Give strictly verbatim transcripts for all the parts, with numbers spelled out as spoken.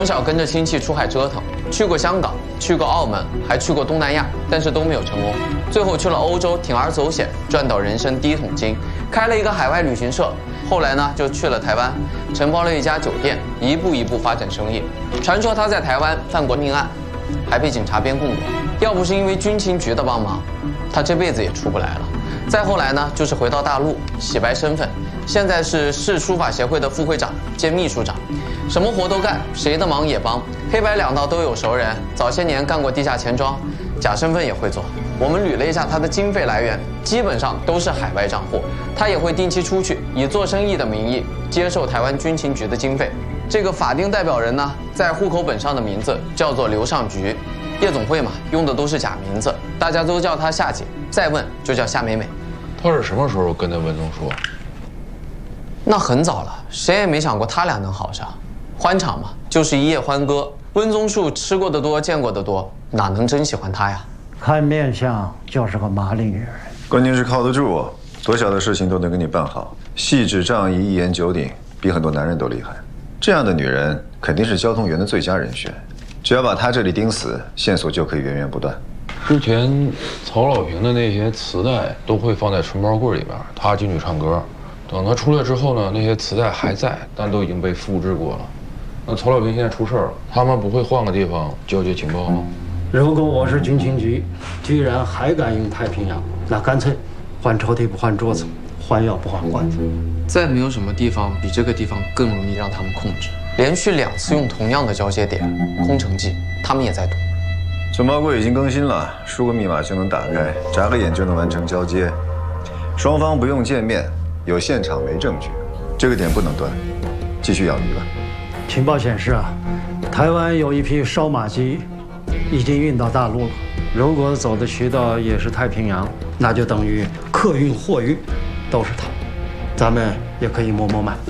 从小跟着亲戚出海折腾，去过香港，去过澳门，还去过东南亚，但是都没有成功。最后去了欧洲，铤而走险，赚到人生第一桶金，开了一个海外旅行社。后来呢，就去了台湾，承包了一家酒店，一步一步发展生意。传说他在台湾犯过命案，还被警察编供过。要不是因为军情局的帮忙，他这辈子也出不来了。再后来呢，就是回到大陆洗白身份，现在是市书法协会的副会长兼秘书长，什么活都干，谁的忙也帮，黑白两道都有熟人。早些年干过地下钱庄，假身份也会做。我们捋了一下他的经费来源，基本上都是海外账户。他也会定期出去，以做生意的名义接受台湾军情局的经费。这个法定代表人呢，在户口本上的名字叫做刘尚菊，夜总会嘛，用的都是假名字，大家都叫他夏姐，再问就叫夏美美。 他是什么时候跟那文宗树？ 那很早了，谁也没想过他俩能好上。欢场嘛，就是一夜欢歌。温宗树吃过的多，见过的多，哪能真喜欢他呀？ 看面相就是个麻利女人。 关键是靠得住，多小的事情都能给你办好，细致仗义，一言九鼎，比很多男人都厉害。这样的女人肯定是交通员的最佳人选。只要把她这里盯死，线索就可以源源不断。 之前曹老平的那些磁带都会放在存包柜里边，他进去唱歌。等他出来之后呢，那些磁带还在，但都已经被复制过了。那曹老平现在出事了，他们不会换个地方交接情报吗？ 如果我是军情局，居然还敢用太平洋，那干脆换抽屉不换桌子，换药不换罐子。 再没有什么地方比这个地方更容易让他们控制。连续两次用同样的交接点，空城计，他们也在赌。 存包柜已经更新了，输个密码就能打开，眨个眼就能完成交接。双方不用见面，有现场没证据，这个点不能断，继续养鱼了。 情报显示啊，台湾有一批烧马机已经运到大陆了。如果走的渠道也是太平洋，那就等于客运、货运都是他，咱们也可以摸摸买。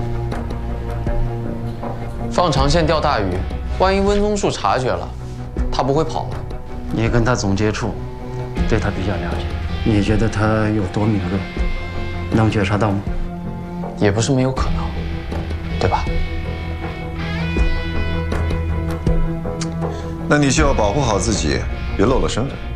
放长线钓大鱼，万一温宗树察觉了，他不会跑吗？ 你跟他总接触，对他比较了解，你觉得他有多敏锐，能觉察到吗？ 也不是没有可能，对吧？ 那你就要保护好自己，别漏了身份。